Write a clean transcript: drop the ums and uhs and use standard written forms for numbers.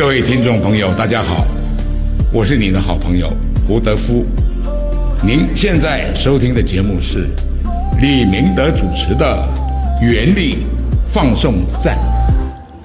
各位听众朋友，大家好，我是你的好朋友胡德夫。您现在收听的节目是李明德主持的原力放送站。